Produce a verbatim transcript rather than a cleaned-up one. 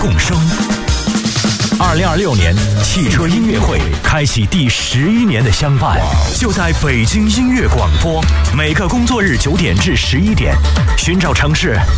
共生。二零二六年汽车音乐会开启第十一年的相伴，就在北京音乐广播，每个工作日九点至十一点，寻找城市